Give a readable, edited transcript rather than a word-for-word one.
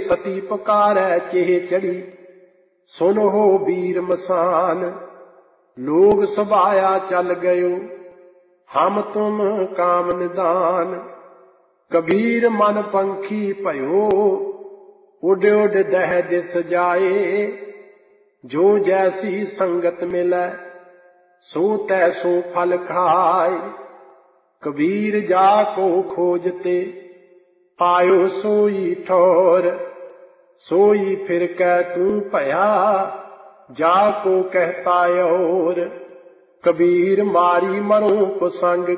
सती पुकारै चेह चढ़ी, सुन हो वीर मसान। लोग सभाया चल गयो, हम तुम काम निदान। कबीर मन पंखी भयो, उड उड दह दिस जाए। जो जैसी संगत मिलै, सो तैसो फल खाए। कबीर जाको खोजते, पायो सोई ठौर। सोई फिर कै तू भया, जाको कहता और। कबीर मारी मरो कुसंग